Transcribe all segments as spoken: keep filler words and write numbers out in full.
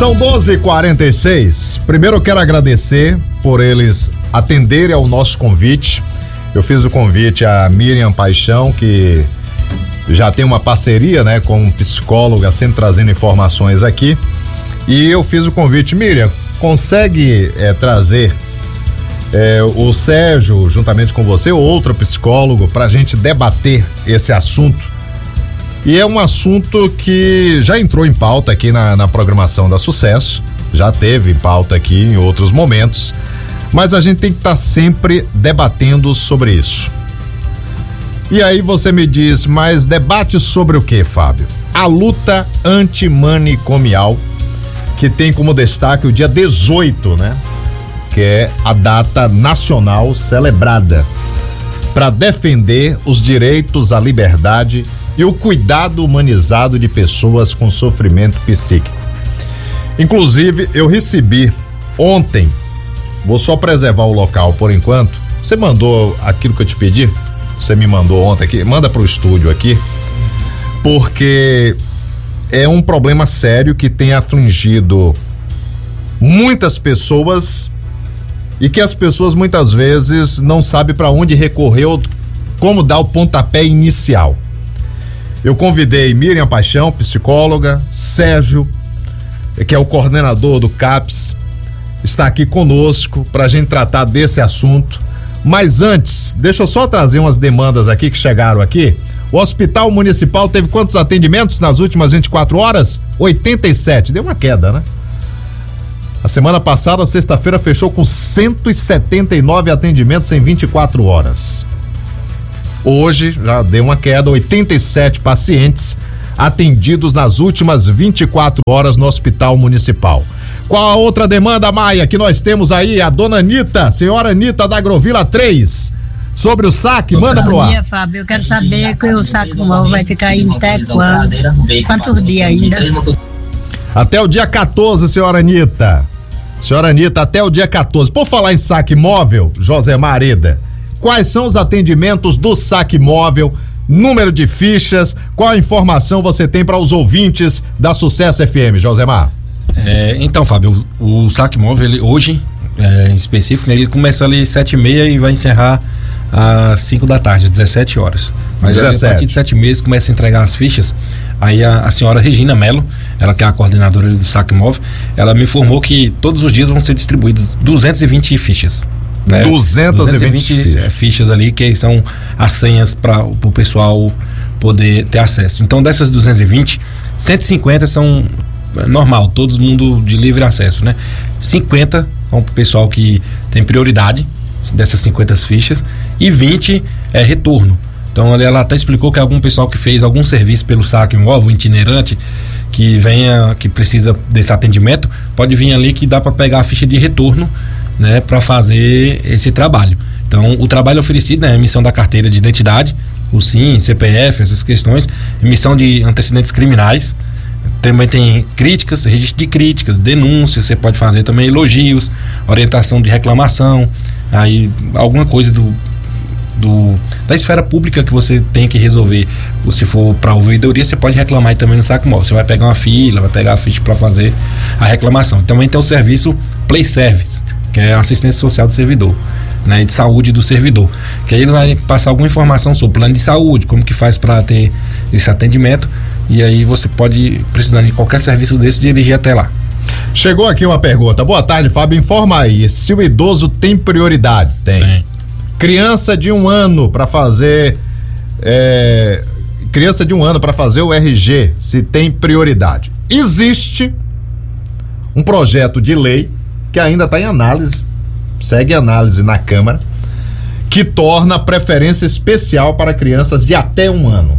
São doze e quarenta e seis. Primeiro eu quero agradecer por eles atenderem ao nosso convite. Eu fiz o convite a Miriam Paixão, que já tem uma parceria, né, com um psicóloga, sempre trazendo informações aqui. E eu fiz o convite, Miriam, consegue é, trazer é, o Sérgio, juntamente com você, ou outro psicólogo, pra gente debater esse assunto? E é um assunto que já entrou em pauta aqui na, na programação da Sucesso, já teve pauta aqui em outros momentos, mas a gente tem que estar tá sempre debatendo sobre isso. E aí você me diz, mas debate sobre o que, Fábio? A luta antimanicomial, que tem como destaque o dia dezoito, né? Que é a data nacional celebrada para defender os direitos à liberdade e o cuidado humanizado de pessoas com sofrimento psíquico. Inclusive, eu recebi ontem, vou só preservar o local por enquanto. Você mandou aquilo que eu te pedi? Você me mandou ontem aqui, manda pro estúdio aqui, porque é um problema sério que tem afligido muitas pessoas e que as pessoas muitas vezes não sabem para onde recorrer ou como dar o pontapé inicial. Eu convidei Miriam Paixão, psicóloga, Sérgio, que é o coordenador do CAPS, está aqui conosco para a gente tratar desse assunto. Mas antes, deixa eu só trazer umas demandas aqui que chegaram aqui. O Hospital Municipal teve quantos atendimentos nas últimas vinte e quatro horas? oitenta e sete, deu uma queda, né? A semana passada, sexta-feira, fechou com cento e setenta e nove atendimentos em vinte e quatro horas. Hoje já deu uma queda, oitenta e sete pacientes atendidos nas últimas vinte e quatro horas no Hospital Municipal. Qual a outra demanda, Maia, que nós temos aí? A dona Anitta, senhora Anitta da Agrovila três, sobre o saque, manda pro ar. Bom dia, Fábio, eu quero saber que o saque novo vai ficar aí até quando? Quantos dias ainda? Até o dia quatorze, senhora Anitta. Senhora Anitta, até o dia quatorze. Por falar em saque móvel, José Mareda, quais são os atendimentos do saque móvel, número de fichas, qual informação você tem para os ouvintes da Sucesso F M, Josemar? É, então, Fábio, o, o saque móvel, ele, hoje, é, em específico, né, ele começa ali às sete e meia e vai encerrar às cinco da tarde, dezessete horas. Mas dezessete. A partir de sete meses começa a entregar as fichas. Aí a, a senhora Regina Mello, ela que é a coordenadora do saque móvel, ela me informou que todos os dias vão ser distribuídas duzentas e vinte fichas. Né? duzentas e vinte fichas. fichas ali, que são as senhas para o pessoal poder ter acesso. Então, dessas duzentas e vinte, cento e cinquenta são normal, todo mundo de livre acesso, né? cinquenta são para o pessoal que tem prioridade dessas cinquenta fichas e vinte é retorno. Então, ela até explicou que algum pessoal que fez algum serviço pelo saque móvel, itinerante, que venha, que precisa desse atendimento, pode vir ali que dá para pegar a ficha de retorno, né, para fazer esse trabalho. Então, o trabalho oferecido é a emissão da carteira de identidade, o S I M, C P F, essas questões, emissão de antecedentes criminais, também tem críticas, registro de críticas, denúncias, você pode fazer também elogios, orientação de reclamação, aí alguma coisa do, do da esfera pública que você tem que resolver. Se for para ouvidoria, você pode reclamar aí também no saque móvel. Você vai pegar uma fila, vai pegar a ficha para fazer a reclamação. Também tem o serviço Play Service, que é a assistência social do servidor, né, de saúde do servidor, que aí ele vai passar alguma informação sobre plano de saúde, como que faz para ter esse atendimento, e aí você pode, precisando de qualquer serviço desse, dirigir até lá. Chegou aqui uma pergunta. Boa tarde, Fábio, informa aí, se o idoso tem prioridade? Tem. Tem. Criança de um ano para fazer é, criança de um ano para fazer o R G, se tem prioridade. Existe um projeto de lei que ainda está em análise, segue análise na Câmara, que torna preferência especial para crianças de até um ano.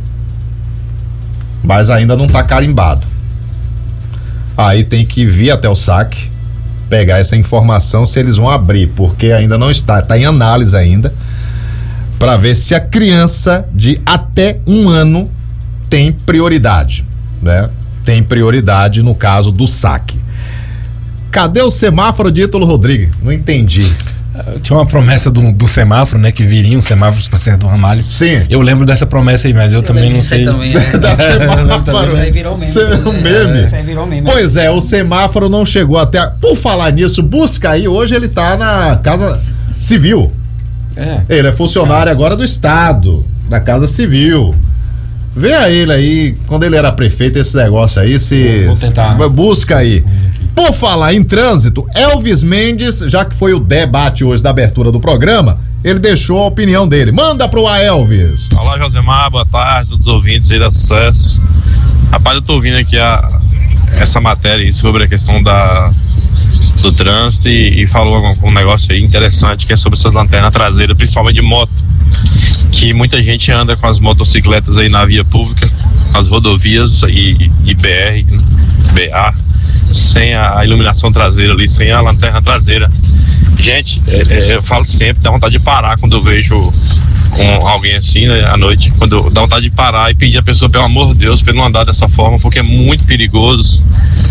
Mas ainda não está carimbado. Aí tem que vir até o saque, pegar essa informação se eles vão abrir, porque ainda não está, está em análise ainda, para ver se a criança de até um ano tem prioridade, né? Tem prioridade no caso do saque. Cadê o semáforo de Ítalo Rodrigues? Não entendi. Tinha uma promessa do, do semáforo, né? Que viriam semáforos para Serra do Ramalho. Sim. Eu lembro dessa promessa aí, mas eu, eu também não sei. Também, né? Da semáforo. Isso aí virou meme. Um meme. Isso aí virou meme. Pois é, o semáforo não chegou até. A... Por falar nisso, busca aí. Hoje ele tá na Casa Civil. É. Ele é funcionário agora do Estado, da Casa Civil. Vê a ele aí, quando ele era prefeito, esse negócio aí, se. Vou tentar. Busca aí. Por falar em trânsito, Elvis Mendes, já que foi o debate hoje da abertura do programa, ele deixou a opinião dele. Manda pro ar, Elvis. Olá, Josemar, boa tarde, todos os ouvintes aí da Sucesso. Rapaz, eu tô ouvindo aqui a, essa matéria aí sobre a questão da, do trânsito e, e falou um, um negócio aí interessante que é sobre essas lanternas traseiras, principalmente de moto, que muita gente anda com as motocicletas aí na via pública, nas rodovias e, e B R, B A, sem a iluminação traseira ali, sem a lanterna traseira. Gente, é, é, eu falo sempre, dá vontade de parar quando eu vejo um, alguém assim, né, à noite, quando eu, dá vontade de parar e pedir a pessoa, pelo amor de Deus, para não andar dessa forma, porque é muito perigoso.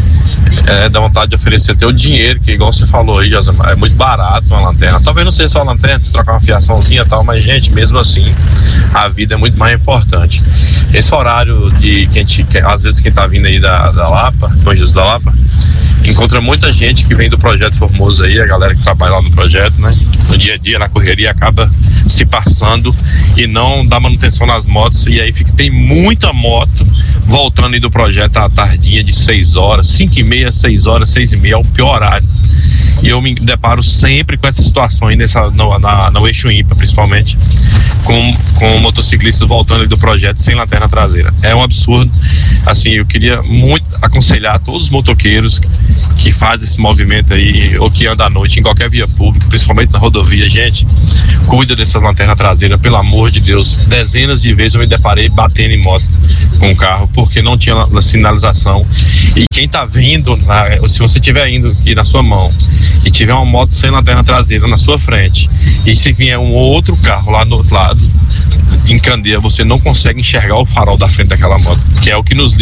É, dá vontade de oferecer até o dinheiro, que igual você falou aí, Josemar, é muito barato uma lanterna. Talvez não seja só uma lanterna, trocar uma fiaçãozinha e tal, mas, gente, mesmo assim, a vida é muito mais importante. Esse horário de quem, que, às vezes quem tá vindo aí da, da Lapa, Bom Jesus da Lapa, encontra muita gente que vem do Projeto Formoso aí, a galera que trabalha lá no projeto, né? No dia a dia, na correria, acaba se passando e não dá manutenção nas motos, e aí fica, tem muita moto voltando aí do projeto à tardinha de seis horas, cinco e meia, seis horas, seis e meia, é o pior horário. E eu me deparo sempre com essa situação aí nessa, no, na, no eixo ímpar, principalmente, com, com motociclistas voltando aí do projeto sem lanterna traseira. É um absurdo. Assim, eu queria muito aconselhar todos os motoqueiros que fazem esse movimento aí, ou que andam à noite em qualquer via pública, principalmente na rodovia, gente, cuida dessas lanternas traseiras, pelo amor de Deus. Dezenas de vezes eu me deparei batendo em moto com o carro, porque não tinha sinalização. E quem tá vindo, na, se você estiver indo aqui na sua mão, e tiver uma moto sem lanterna traseira na sua frente, e se vier um outro carro lá do outro lado, em Candeia, você não consegue enxergar o farol da frente daquela moto, que é o que nos